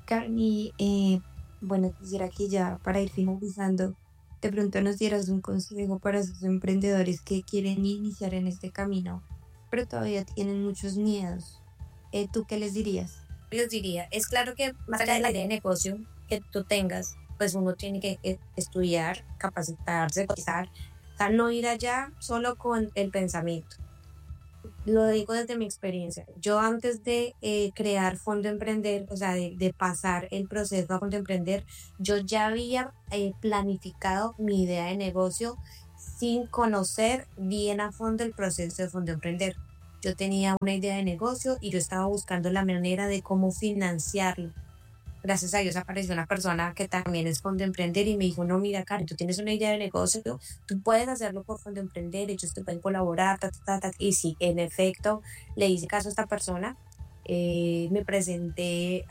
Karen, bueno, quisiera que ya para ir finalizando, de pronto nos dieras un consejo para esos emprendedores que quieren iniciar en este camino, pero todavía tienen muchos miedos. ¿Tú qué les dirías? Les diría, es claro que más allá de la idea de negocio que tú tengas, pues uno tiene que estudiar, capacitarse, cotizar, o sea, no ir allá solo con el pensamiento. Lo digo desde mi experiencia. Yo antes de crear Fondo Emprender, o sea, de pasar el proceso a Fondo Emprender, yo ya había planificado mi idea de negocio sin conocer bien a fondo el proceso de Fondo Emprender. Yo tenía una idea de negocio y yo estaba buscando la manera de cómo financiarlo. Gracias a Dios apareció una persona que también es Fondo Emprender y me dijo, no, mira, Karen, tú tienes una idea de negocio, tú puedes hacerlo por Fondo Emprender, ellos te pueden colaborar, ta, ta, ta, ta. Y sí, en efecto, le hice caso a esta persona, me presenté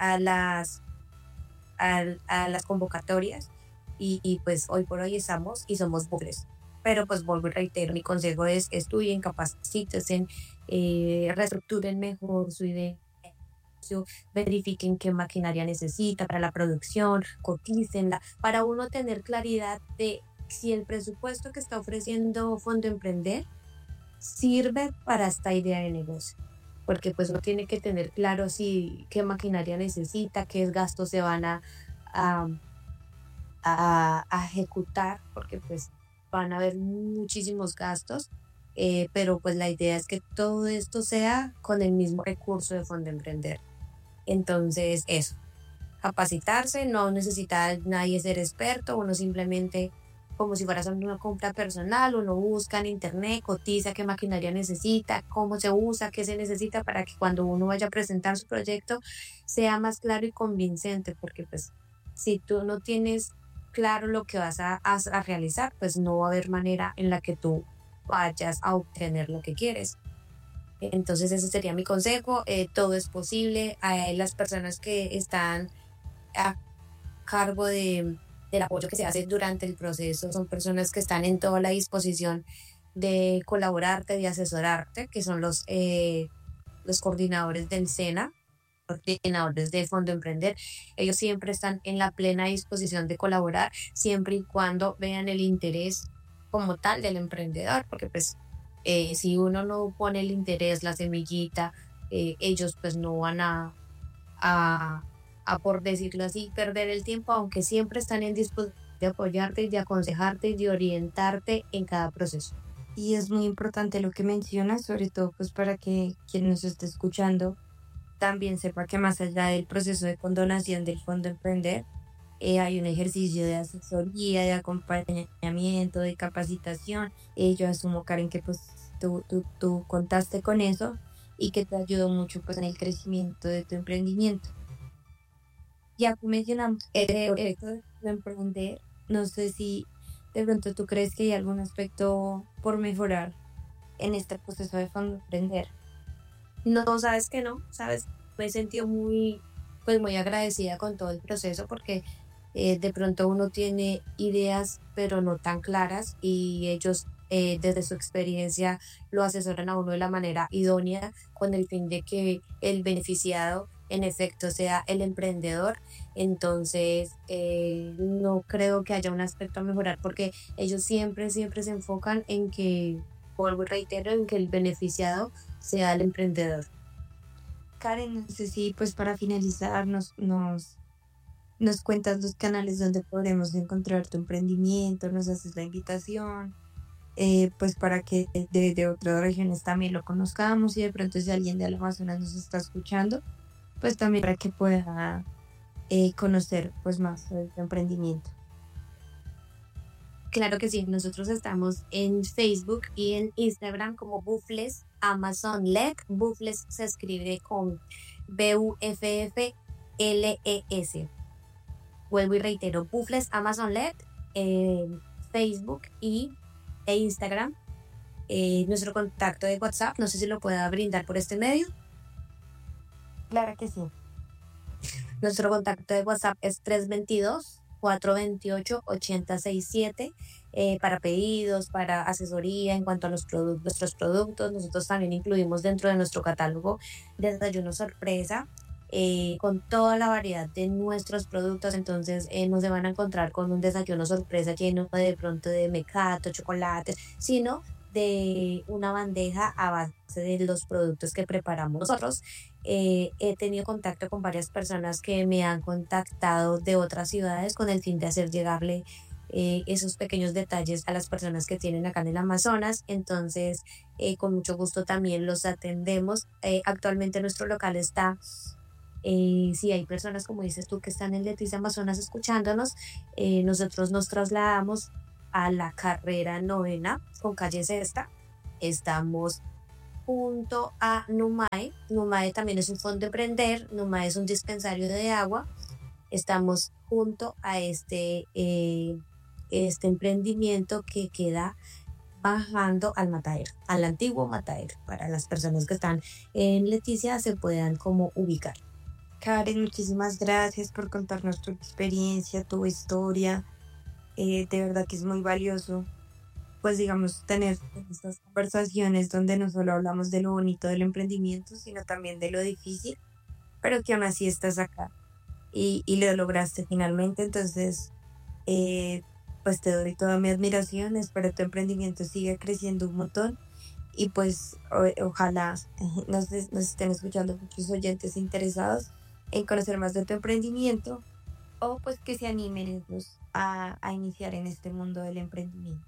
a las convocatorias pues hoy por hoy estamos y somos mujeres. Pero pues vuelvo y reitero, mi consejo es estudien, capacítense, reestructuren mejor su idea, verifiquen qué maquinaria necesita para la producción, cotícenla, para uno tener claridad de si el presupuesto que está ofreciendo Fondo Emprender sirve para esta idea de negocio. Porque pues uno tiene que tener claro si qué maquinaria necesita, qué gastos se van a, a ejecutar, porque pues van a haber muchísimos gastos, pero pues la idea es que todo esto sea con el mismo recurso de Fondo Emprender. Entonces, eso, capacitarse, no necesita nadie ser experto, uno simplemente, como si fuera una compra personal, uno busca en internet, cotiza qué maquinaria necesita, cómo se usa, qué se necesita para que cuando uno vaya a presentar su proyecto sea más claro y convincente, porque pues si tú no tienes claro lo que vas a realizar, pues no va a haber manera en la que tú vayas a obtener lo que quieres. Entonces ese sería mi consejo, todo es posible, las personas que están a cargo del apoyo que se hace durante el proceso son personas que están en toda la disposición de colaborarte, de asesorarte, que son los coordinadores del SENA, coordinadores de Fondo Emprender. Ellos siempre están en la plena disposición de colaborar, siempre y cuando vean el interés como tal del emprendedor, porque pues si uno no pone el interés, la semillita, ellos pues no van a, por decirlo así, perder el tiempo, aunque siempre están en disposición de apoyarte, de aconsejarte y de orientarte en cada proceso. Y es muy importante lo que mencionas, sobre todo pues para que quien nos esté escuchando también sepa que más allá del proceso de condonación del Fondo Emprender, hay un ejercicio de asesoría, de acompañamiento, de capacitación. Yo asumo, Karen, que pues tú contaste con eso y que te ayudó mucho pues en el crecimiento de tu emprendimiento. Ya mencionamos esto de emprender, no sé si de pronto tú crees que hay algún aspecto por mejorar en este proceso de Fondo Emprender. No, sabes que no, sabes, me he sentido pues muy agradecida con todo el proceso porque de pronto uno tiene ideas pero no tan claras y ellos desde su experiencia lo asesoran a uno de la manera idónea con el fin de que el beneficiado en efecto sea el emprendedor. Entonces no creo que haya un aspecto a mejorar porque ellos siempre se enfocan en que, vuelvo y reitero, en que el beneficiado sea el emprendedor. Karen, no sé si pues para finalizar nos cuentas los canales donde podremos encontrar tu emprendimiento, nos haces la invitación, pues para que de otras regiones también lo conozcamos y de pronto si alguien de Amazonas nos está escuchando, pues también para que pueda conocer pues más sobre tu emprendimiento. Claro que sí, nosotros estamos en Facebook y en Instagram como Buffles Amazon LED. Buffles se escribe con Buffles. Vuelvo y reitero, Buffles Amazon LED, Facebook e Instagram. Nuestro contacto de WhatsApp, no sé si lo pueda brindar por este medio. Claro que sí. Nuestro contacto de WhatsApp es 322-428-8067 para pedidos, para asesoría en cuanto a nuestros productos. Nosotros también incluimos dentro de nuestro catálogo desayuno sorpresa. con toda la variedad de nuestros productos. Entonces no se van a encontrar con un desayuno sorpresa lleno de pronto de mecato, chocolates, sino de una bandeja a base de los productos que preparamos nosotros. He tenido contacto con varias personas que me han contactado de otras ciudades con el fin de hacer llegarle esos pequeños detalles a las personas que tienen acá en el Amazonas. Entonces, con mucho gusto también los atendemos. Actualmente nuestro local está, si hay personas, como dices tú, que están en Leticia Amazonas escuchándonos, nosotros nos trasladamos a la carrera novena con calle Sexta. Estamos junto a Numae. Numae también es un fondo Emprender. Numae es un dispensario de agua. Estamos junto a este emprendimiento que queda bajando al matadero, al antiguo matadero, para las personas que están en Leticia se puedan como ubicar. Karen, muchísimas gracias por contarnos tu experiencia, tu historia. De verdad que es muy valioso, pues digamos, tener estas conversaciones donde no solo hablamos de lo bonito del emprendimiento, sino también de lo difícil, pero que aún así estás acá y lo lograste finalmente. Entonces, pues te doy toda mi admiración, espero tu emprendimiento siga creciendo un montón y pues ojalá nos estén escuchando muchos oyentes interesados en conocer más de tu emprendimiento o pues que se animen ellos a iniciar en este mundo del emprendimiento.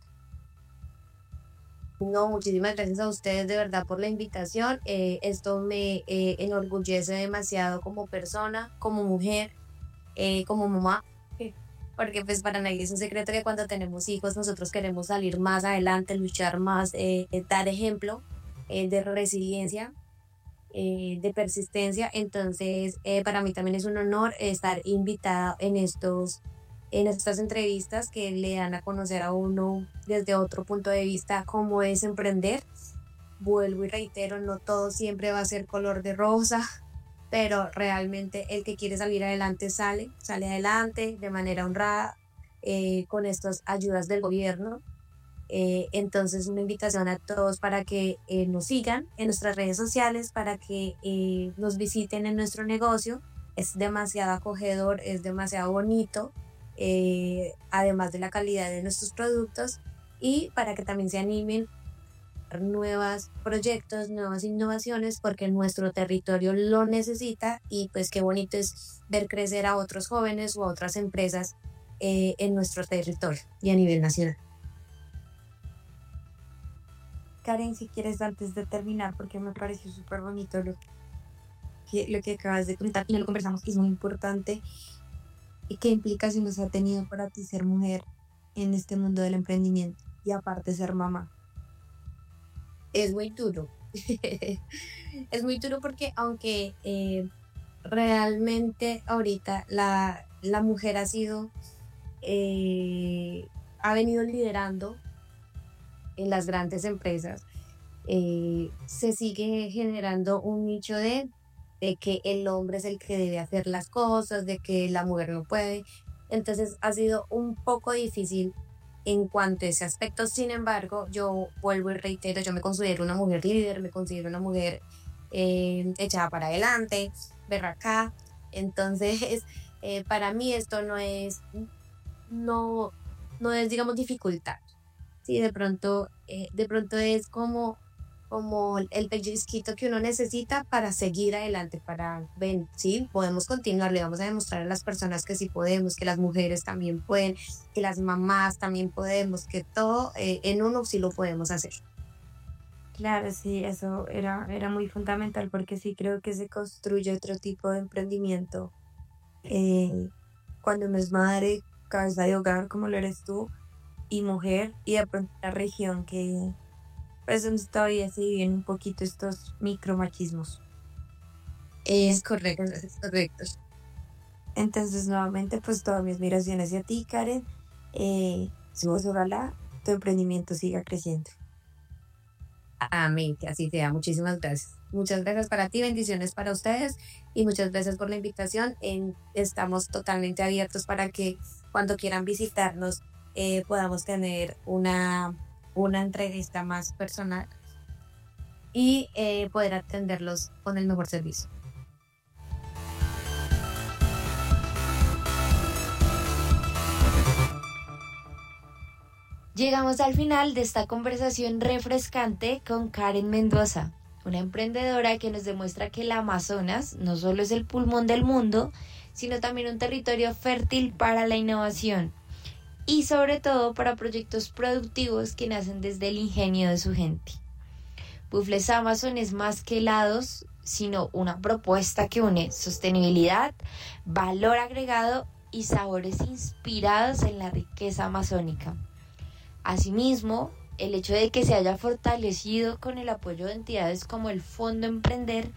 No, muchísimas gracias a ustedes de verdad por la invitación. Esto me enorgullece demasiado como persona, como mujer, como mamá, porque pues para nadie es un secreto que cuando tenemos hijos nosotros queremos salir más adelante, luchar más, dar ejemplo de resiliencia, de persistencia. Entonces, para mí también es un honor estar invitada en estas entrevistas que le dan a conocer a uno desde otro punto de vista cómo es emprender. Vuelvo y reitero, no todo siempre va a ser color de rosa, pero realmente el que quiere salir adelante sale adelante de manera honrada, con estas ayudas del gobierno. Entonces una invitación a todos para que nos sigan en nuestras redes sociales, para que nos visiten en nuestro negocio. Es demasiado acogedor, es demasiado bonito, además de la calidad de nuestros productos, y para que también se animen a nuevos proyectos, nuevas innovaciones, porque nuestro territorio lo necesita. Y pues qué bonito es ver crecer a otros jóvenes o a otras empresas en nuestro territorio y a nivel nacional. Karen, si quieres antes de terminar, porque me pareció súper bonito lo que acabas de contar y no lo conversamos, que es muy importante, y qué implicaciones ha tenido para ti ser mujer en este mundo del emprendimiento y aparte ser mamá. Es muy duro. Es muy duro porque aunque realmente ahorita la mujer ha venido liderando en las grandes empresas, se sigue generando un nicho de que el hombre es el que debe hacer las cosas, de que la mujer no puede. Entonces ha sido un poco difícil en cuanto a ese aspecto. Sin embargo, yo vuelvo y reitero, yo me considero una mujer líder, me considero una mujer echada para adelante, berraca. Entonces, para mí esto no, no es, digamos, dificultad. Sí, de pronto es como el pellizquito que uno necesita para seguir adelante, para, ven, sí, podemos continuar, le vamos a demostrar a las personas que sí podemos, que las mujeres también pueden, que las mamás también podemos, que todo en uno sí lo podemos hacer. Claro, sí, eso era muy fundamental porque sí creo que se construye otro tipo de emprendimiento cuando uno es madre, cabeza de hogar, como lo eres tú, y mujer, y de pronto la región que pues donde todavía se viven un poquito estos micromachismos. Es correcto, es correcto. Entonces, nuevamente, pues toda mi admiración hacia ti, Karen. Ojalá tu emprendimiento siga creciendo. Amén, que así sea. Muchísimas gracias. Muchas gracias para ti, bendiciones para ustedes y muchas gracias por la invitación. Estamos totalmente abiertos para que cuando quieran visitarnos podamos tener una entrevista más personal y poder atenderlos con el mejor servicio. Llegamos al final de esta conversación refrescante con Karen Mendoza, una emprendedora que nos demuestra que el Amazonas no solo es el pulmón del mundo, sino también un territorio fértil para la innovación y sobre todo para proyectos productivos que nacen desde el ingenio de su gente. Buffles Amazon es más que helados, sino una propuesta que une sostenibilidad, valor agregado y sabores inspirados en la riqueza amazónica. Asimismo, el hecho de que se haya fortalecido con el apoyo de entidades como el Fondo Emprender